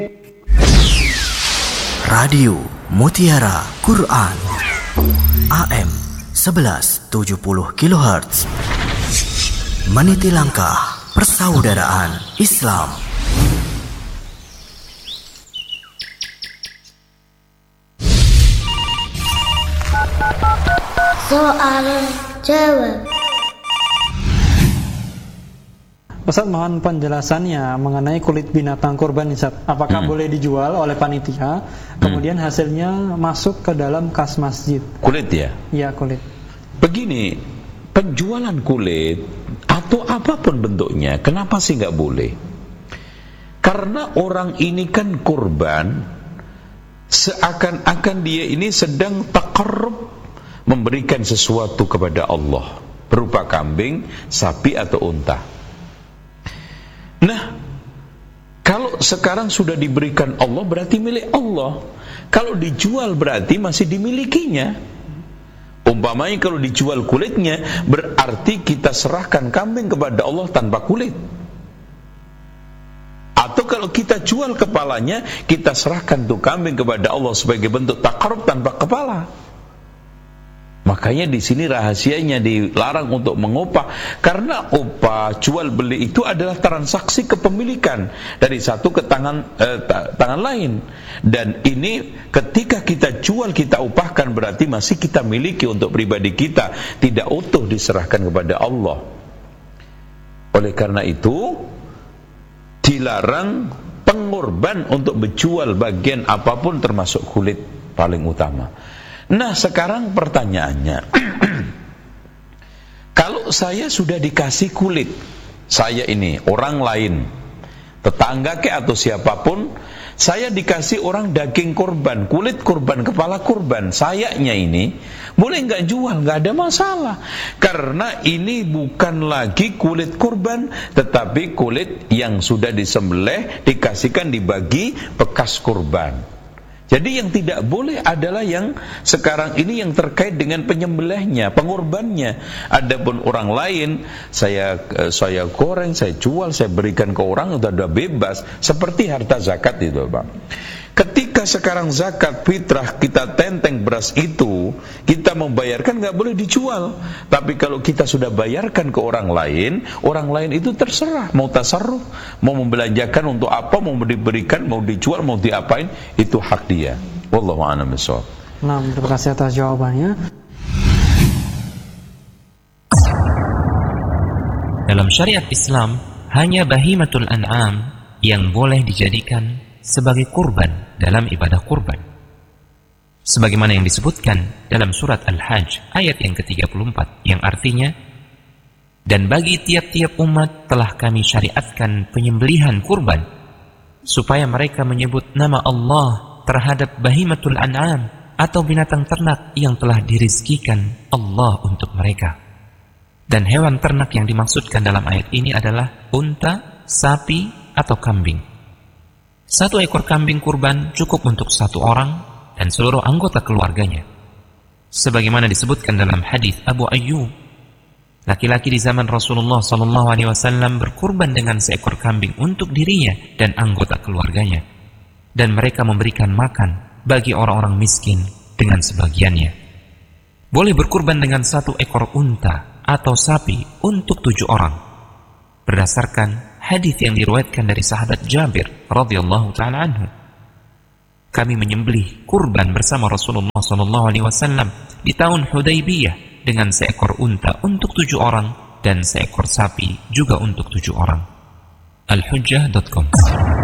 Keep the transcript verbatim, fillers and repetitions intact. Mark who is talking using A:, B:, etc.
A: Radio Mutiara Quran A M sebelas tujuh puluh kilohertz, meniti langkah persaudaraan Islam.
B: Soal jawab.
C: Ustaz, mohon penjelasannya mengenai kulit binatang kurban, Ustaz. Apakah hmm. boleh dijual oleh panitia, kemudian hmm. hasilnya masuk ke dalam kas masjid?
D: Kulit ya?
C: Iya, kulit.
D: Begini, penjualan kulit atau apapun bentuknya, kenapa sih nggak boleh? Karena orang ini kan kurban, seakan-akan dia ini sedang taqarrub, memberikan sesuatu kepada Allah, berupa kambing, sapi atau unta. Nah, kalau sekarang sudah diberikan Allah, berarti milik Allah. Kalau dijual berarti masih dimilikinya. Umpamanya kalau dijual kulitnya, berarti kita serahkan kambing kepada Allah tanpa kulit. Atau kalau kita jual kepalanya, kita serahkan tuh kambing kepada Allah sebagai bentuk taqarrub tanpa kepala. Makanya di sini rahasianya dilarang untuk mengupah, karena upah jual beli itu adalah transaksi kepemilikan dari satu ke tangan eh, tangan lain, dan ini ketika kita jual kita upahkan berarti masih kita miliki untuk pribadi kita, tidak utuh diserahkan kepada Allah. Oleh karena itu dilarang pengorban untuk menjual bagian apapun termasuk kulit paling utama. Nah, sekarang pertanyaannya, kalau saya sudah dikasih kulit, saya ini orang lain, tetangga ke atau siapapun, saya dikasih orang daging kurban, kulit kurban, kepala kurban, sayanya ini boleh nggak jual? Nggak ada masalah, karena ini bukan lagi kulit kurban, tetapi kulit yang sudah disembelih, dikasihkan dibagi bekas kurban. Jadi yang tidak boleh adalah yang sekarang ini yang terkait dengan penyembelihnya, pengorbannya. Adapun orang lain, saya saya goreng, saya jual, saya berikan ke orang, sudah sudah bebas. Seperti harta zakat itu, Pak. Ketika sekarang zakat fitrah kita tenteng beras itu, kita membayarkan, nggak boleh dijual. Tapi kalau kita sudah bayarkan ke orang lain, orang lain itu terserah mau tasarruf, mau membelanjakan untuk apa, mau diberikan, mau dijual, mau diapain, itu hak dia. Wallahu a'lam bishawab.
C: Nah, terima kasih atas jawabannya.
E: Dalam syariat Islam, hanya bahimatul an'am yang boleh dijadikan sebagai kurban dalam ibadah kurban, sebagaimana yang disebutkan dalam surat Al-Hajj ayat yang ke tiga puluh empat, yang artinya, dan bagi tiap-tiap umat telah kami syariatkan penyembelihan kurban, supaya mereka menyebut nama Allah terhadap bahimatul an'am atau binatang ternak yang telah dirizkikan Allah untuk mereka. Dan hewan ternak yang dimaksudkan dalam ayat ini adalah unta, sapi, atau kambing. Satu ekor kambing kurban cukup untuk satu orang dan seluruh anggota keluarganya. Sebagaimana disebutkan dalam hadis Abu Ayyub, laki-laki di zaman Rasulullah sallallahu alaihi wasallam berkurban dengan seekor kambing untuk dirinya dan anggota keluarganya, dan mereka memberikan makan bagi orang-orang miskin dengan sebagiannya. Boleh berkurban dengan satu ekor unta atau sapi untuk tujuh orang, berdasarkan hadis yang diriwayatkan dari sahabat Jabir radhiyallahu taala anhu. Kami menyembelih kurban bersama Rasulullah sallallahu alaihi wasallam di tahun Hudaybiyah dengan seekor unta untuk tujuh orang dan seekor sapi juga untuk tujuh orang. al hujjah dot com